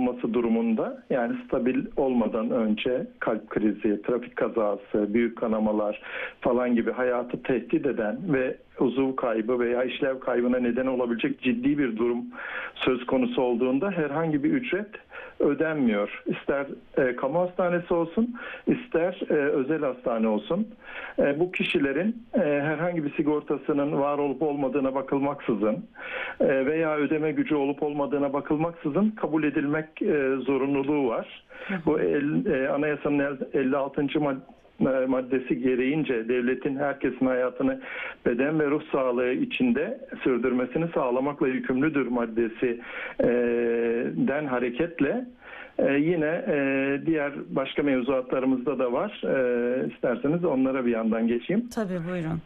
olması durumunda, yani stabil olmadan önce kalp krizi, trafik kazası, büyük kanamalar falan gibi hayatı tehdit eden ve uzuv kaybı veya işlev kaybına neden olabilecek ciddi bir durum söz konusu olduğunda herhangi bir ücret ödenmiyor. İster kamu hastanesi olsun, ister özel hastane olsun. Bu kişilerin herhangi bir sigortasının var olup olmadığına bakılmaksızın veya ödeme gücü olup olmadığına bakılmaksızın kabul edilmek zorunluluğu var. Bu Anayasanın 56. maddesi gereğince devletin herkesin hayatını beden ve ruh sağlığı içinde sürdürmesini sağlamakla yükümlüdür maddesinden hareketle yine diğer başka mevzuatlarımızda da var. İsterseniz onlara bir yandan geçeyim. Tabii, buyurun.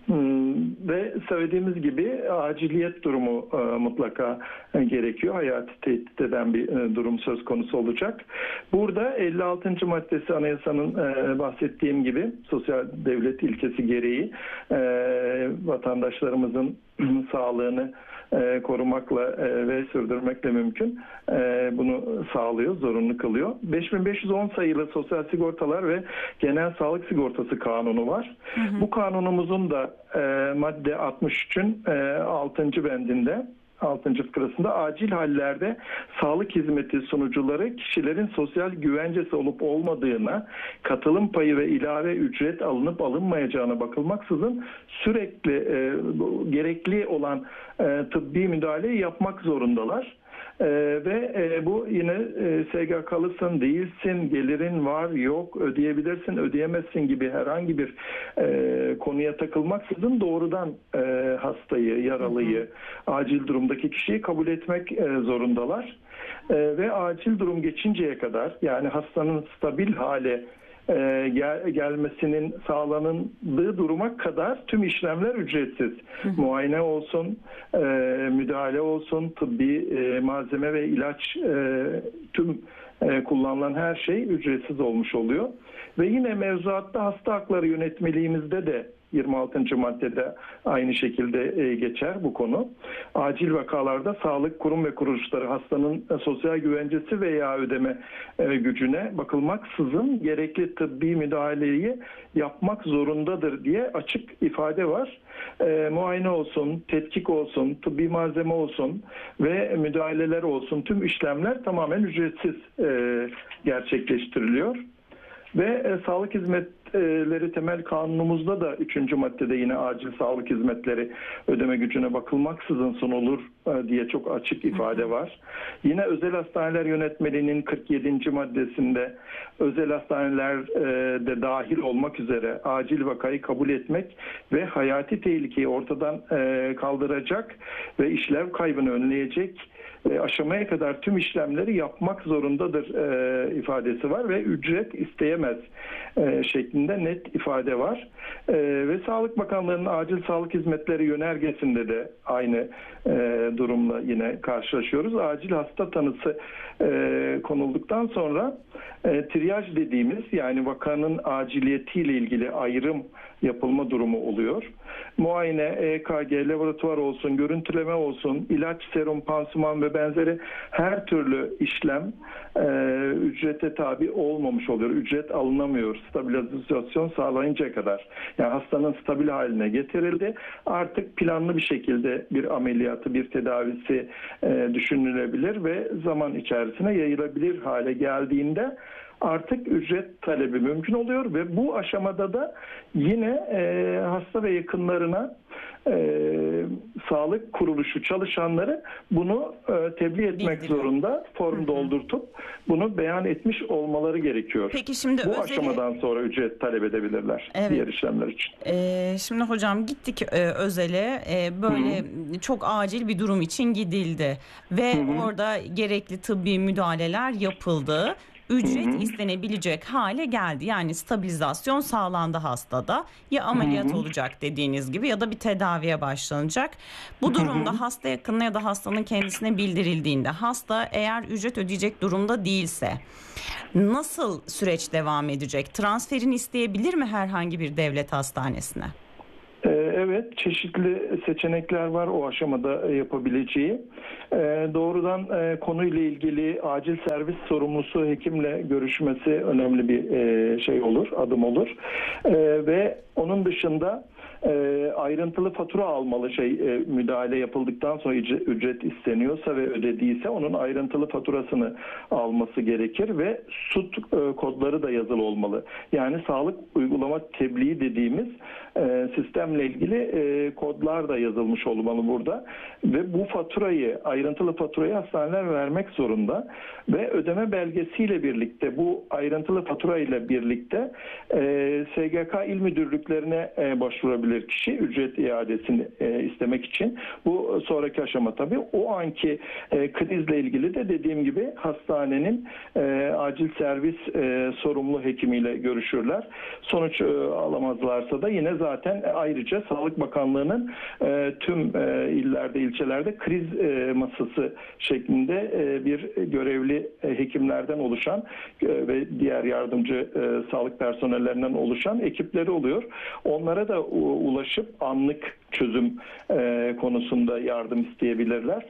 Ve söylediğimiz gibi aciliyet durumu mutlaka gerekiyor. Hayatı tehdit eden bir durum söz konusu olacak. Burada 56. maddesi anayasanın bahsettiğim gibi sosyal devlet ilkesi gereği vatandaşlarımızın sağlığını korumakla ve sürdürmekle mümkün. Bunu sağlıyor, zorunlu kılıyor. 5510 sayılı Sosyal Sigortalar ve Genel Sağlık Sigortası Kanunu var. Bu kanunumuzun da madde 63'ün 6. bendinde 6. fıkrasında acil hallerde sağlık hizmeti sunucuları kişilerin sosyal güvencesi olup olmadığına, katılım payı ve ilave ücret alınıp alınmayacağına bakılmaksızın sürekli gerekli olan tıbbi müdahaleyi yapmak zorundalar. Ve bu yine SGK'lısın, değilsin, gelirin var, yok, ödeyebilirsin, ödeyemezsin gibi herhangi bir konuya takılmaksızın doğrudan hastayı, yaralıyı, acil durumdaki kişiyi kabul etmek zorundalar. Ve acil durum geçinceye kadar, yani hastanın stabil hale gelmesinin sağlanıldığı duruma kadar tüm işlemler ücretsiz. Muayene olsun, müdahale olsun, tıbbi malzeme ve ilaç, tüm kullanılan her şey ücretsiz olmuş oluyor. Ve yine mevzuatta hasta hakları yönetmeliğimizde de 26. maddede aynı şekilde geçer bu konu. Acil vakalarda sağlık kurum ve kuruluşları hastanın sosyal güvencesi veya ödeme gücüne bakılmaksızın gerekli tıbbi müdahaleyi yapmak zorundadır diye açık ifade var. Muayene olsun, tetkik olsun, tıbbi malzeme olsun ve müdahaleler olsun, tüm işlemler tamamen ücretsiz gerçekleştiriliyor. Ve sağlık hizmetleri temel kanunumuzda da 3. maddede yine acil sağlık hizmetleri ödeme gücüne bakılmaksızın sunulur diye çok açık ifade var. Yine özel hastaneler yönetmeliğinin 47. maddesinde özel hastaneler de dahil olmak üzere acil vakayı kabul etmek ve hayati tehlikeyi ortadan kaldıracak ve işlev kaybını önleyecek aşamaya kadar tüm işlemleri yapmak zorundadır ifadesi var ve ücret isteyemez şeklinde net ifade var. Ve Sağlık Bakanlığı'nın acil sağlık hizmetleri yönergesinde de aynı durumla yine karşılaşıyoruz. Acil hasta tanısı konulduktan sonra triyaj dediğimiz, yani vakanın aciliyetiyle ilgili ayrım yapılma durumu oluyor. Muayene, EKG, laboratuvar olsun, görüntüleme olsun, ilaç, serum, pansuman ve benzeri her türlü işlem ücrete tabi olmamış oluyor. Ücret alınamıyor stabilizasyon sağlayıncaya kadar. Yani hastanın stabil haline getirildi. Artık planlı bir şekilde bir ameliyatı, bir tedavisi düşünülebilir ve zaman içerisine yayılabilir hale geldiğinde artık ücret talebi mümkün oluyor ve bu aşamada da yine hasta ve yakınlarına sağlık kuruluşu çalışanları bunu tebliğ etmek zorunda, form doldurtup bunu beyan etmiş olmaları gerekiyor. Peki şimdi bu aşamadan sonra ücret talep edebilirler diğer işlemler için. Şimdi hocam gittik özele, böyle çok acil bir durum için gidildi ve orada gerekli tıbbi müdahaleler yapıldı. Ücret istenebilecek hale geldi. Yani stabilizasyon sağlandı hastada. Ya ameliyat olacak dediğiniz gibi ya da bir tedaviye başlanacak. Bu durumda hasta yakınına ya da hastanın kendisine bildirildiğinde hasta eğer ücret ödeyecek durumda değilse nasıl süreç devam edecek? Transferini isteyebilir mi herhangi bir devlet hastanesine? Evet, çeşitli seçenekler var o aşamada yapabileceği. Doğrudan konuyla ilgili acil servis sorumlusu hekimle görüşmesi önemli bir şey olur, adım olur. Ve onun dışında ayrıntılı fatura almalı müdahale yapıldıktan sonra ücret isteniyorsa ve ödediyse onun ayrıntılı faturasını alması gerekir ve SUT kodları da yazılı olmalı. Yani sağlık uygulama tebliği dediğimiz sistemle ilgili kodlar da yazılmış olmalı burada ve bu ayrıntılı faturayı hastaneler vermek zorunda ve ödeme belgesiyle birlikte bu ayrıntılı fatura ile birlikte SGK il müdürlüklerine başvurabilir kişi ücret iadesini istemek için. Bu sonraki aşama tabii. O anki krizle ilgili de dediğim gibi hastanenin acil servis sorumlu hekimiyle görüşürler. Sonuç alamazlarsa da yine zaten ayrıca Sağlık Bakanlığı'nın tüm illerde, ilçelerde kriz masası şeklinde bir görevli hekimlerden oluşan ve diğer yardımcı sağlık personellerinden oluşan ekipleri oluyor. Onlara da ulaşıp anlık çözüm konusunda yardım isteyebilirler.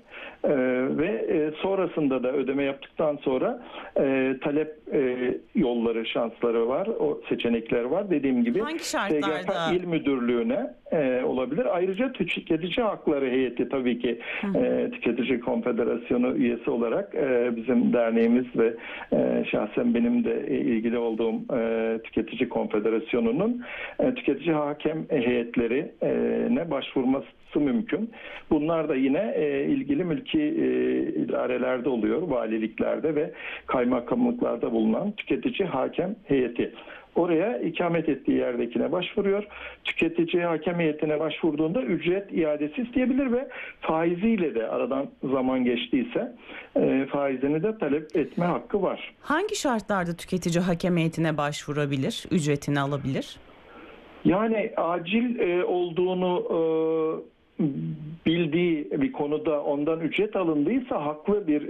Ve sonrasında da ödeme yaptıktan sonra talep yolları, şansları var, o seçenekler var. Dediğim gibi hangi şartlarda? SGK İl Müdürlüğü'ne olabilir. Ayrıca Tüketici Hakları Heyeti tabii ki Tüketici Konfederasyonu üyesi olarak bizim derneğimiz ve şahsen benim de ilgili olduğum Tüketici Konfederasyonu'nun tüketici hakem heyetlerine başvurması mümkün. Bunlar da yine ilgili mülki idarelerde oluyor, valiliklerde ve kaymakamlıklarda bulunan tüketici hakem heyeti. Oraya ikamet ettiği yerdekine başvuruyor. Tüketici hakem heyetine başvurduğunda ücret iadesi isteyebilir ve faiziyle de aradan zaman geçtiyse faizini de talep etme hakkı var. Hangi şartlarda tüketici hakem heyetine başvurabilir, ücretini alabilir? Yani acil olduğunu bildiği bir konuda ondan ücret alındıysa haklı bir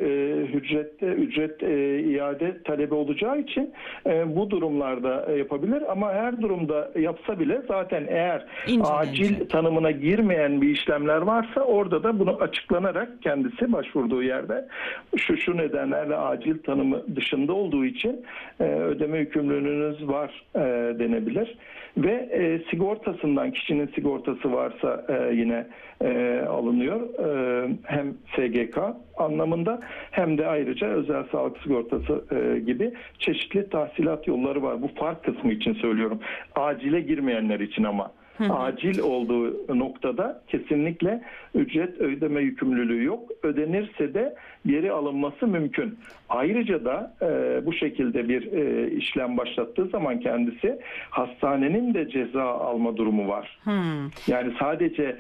ücret iade talebi olacağı için bu durumlarda yapabilir ama her durumda yapsa bile zaten eğer acil tanımına girmeyen bir işlemler varsa orada da bunu açıklanarak kendisi başvurduğu yerde şu nedenlerle acil tanımı dışında olduğu için ödeme yükümlülüğünüz var denebilir ve sigortasından kişinin sigortası varsa yine alınıyor. Hem SGK anlamında hem de ayrıca özel sağlık sigortası gibi çeşitli tahsilat yolları var. Bu fark kısmı için söylüyorum. Acile girmeyenler için ama. Acil olduğu noktada kesinlikle ücret ödeme yükümlülüğü yok. Ödenirse de geri alınması mümkün. Ayrıca da bu şekilde bir işlem başlattığı zaman kendisi hastanenin de ceza alma durumu var. Yani sadece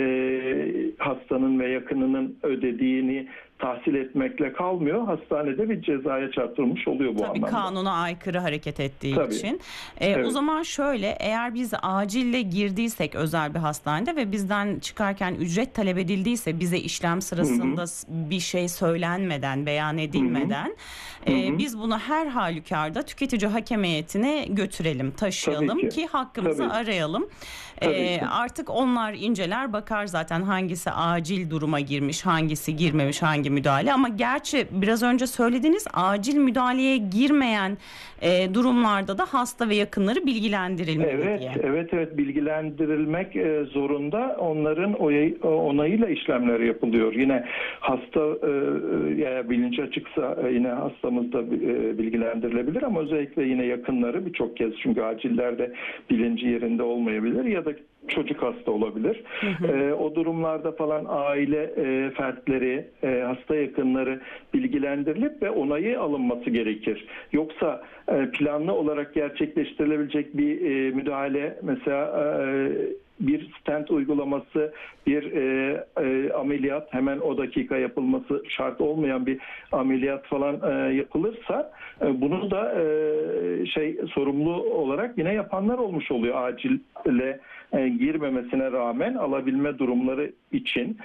hastanın ve yakınının ödediğini tahsil etmekle kalmıyor. Hastanede bir cezaya çarptırılmış oluyor bu anlamda. Tabii kanuna aykırı hareket ettiği için. Evet. O zaman şöyle, eğer biz acille girdiysek özel bir hastanede ve bizden çıkarken ücret talep edildiyse bize işlem sırasında bir şey söylenmeden, beyan edilmeden biz bunu her halükarda tüketici hakem heyetine götürelim, taşıyalım ki hakkımızı arayalım. Artık onlar inceler, bakar zaten hangisi acil duruma girmiş, hangisi girmemiş, hangi müdahale. Ama gerçi biraz önce söylediğiniz acil müdahaleye girmeyen durumlarda da hasta ve yakınları bilgilendirilmeli diye. Evet bilgilendirilmek zorunda. Onların onayıyla işlemler yapılıyor. Yine hasta bilinci açıksa yine hastamız da bilgilendirilebilir ama özellikle yine yakınları birçok kez çünkü acillerde bilinci yerinde olmayabilir ya da çocuk hasta olabilir. O durumlarda falan aile fertleri, hasta yakınları bilgilendirilip ve onayı alınması gerekir. Yoksa planlı olarak gerçekleştirilebilecek bir müdahale mesela bir stent uygulaması, bir ameliyat hemen o dakika yapılması şart olmayan bir ameliyat falan yapılırsa bunu da sorumlu olarak yine yapanlar olmuş oluyor acile girmemesine rağmen alabilme durumları için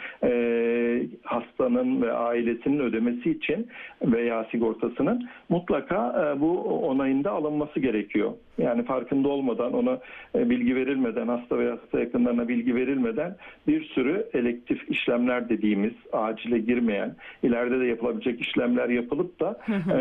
hastanın ve ailesinin ödemesi için veya sigortasının mutlaka bu onayında alınması gerekiyor. Yani farkında olmadan ona bilgi verilmeden hasta veya hasta yakınlarına bilgi verilmeden bir sürü elektif işlemler dediğimiz, acile girmeyen, ileride de yapılabilecek işlemler yapılıp da